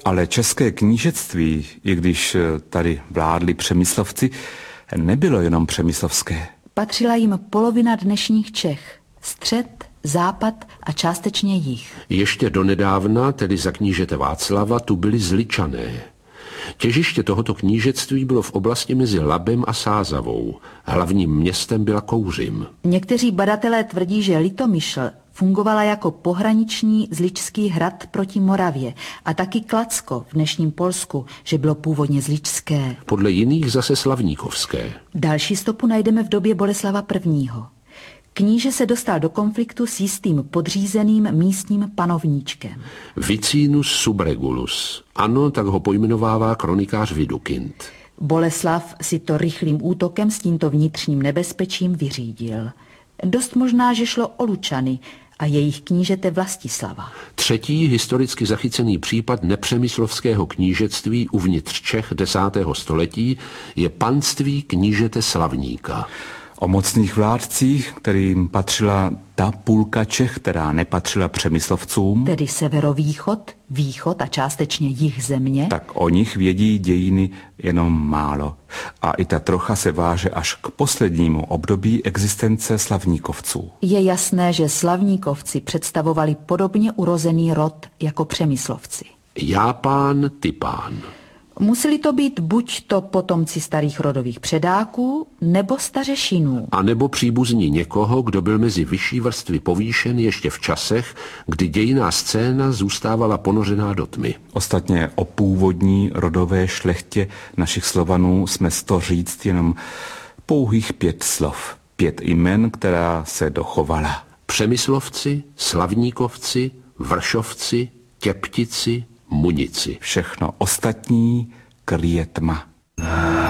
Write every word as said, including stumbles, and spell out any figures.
Ale české knížectví, i když tady vládli Přemyslovci, nebylo jenom přemyslovské. Patřila jim polovina dnešních Čech, střed, západ a částečně jih. Ještě donedávna, tedy za knížete Václava, tu byli Zličané. Těžiště tohoto knížectví bylo v oblasti mezi Labem a Sázavou. Hlavním městem byla Kouřim. Někteří badatelé tvrdí, že Litomyšl fungovala jako pohraniční Zličský hrad proti Moravě a taky Klacko v dnešním Polsku, že bylo původně zličské. Podle jiných zase slavníkovské. Další stopu najdeme v době Boleslava prvního. Kníže se dostal do konfliktu s jistým podřízeným místním panovníčkem. Vicínus Subregulus. Ano, tak ho pojmenovává kronikář Vidukind. Boleslav si to rychlým útokem s tímto vnitřním nebezpečím vyřídil. Dost možná, že šlo o Lučany a jejich knížete Vlastislava. Třetí historicky zachycený případ nepřemyslovského knížectví uvnitř Čech desátého století je panství knížete Slavníka. O mocných vládcích, kterým patřila ta půlka Čech, která nepatřila Přemyslovcům. Tedy severovýchod, východ a částečně jih země. Tak o nich vědí dějiny jenom málo. A i ta trocha se váže až k poslednímu období existence Slavníkovců. Je jasné, že Slavníkovci představovali podobně urozený rod jako Přemyslovci. Já pán, ty pán. Museli to být buď to potomci starých rodových předáků, nebo stařešinů. A nebo příbuzní někoho, kdo byl mezi vyšší vrstvy povýšen ještě v časech, kdy dějinná scéna zůstávala ponořená do tmy. Ostatně o původní rodové šlechtě našich Slovanů jsme sto říct jenom pouhých pět slov. Pět jmen, která se dochovala. Přemyslovci, Slavníkovci, Vršovci, Těptici, Munici. Všechno ostatní kryje tma.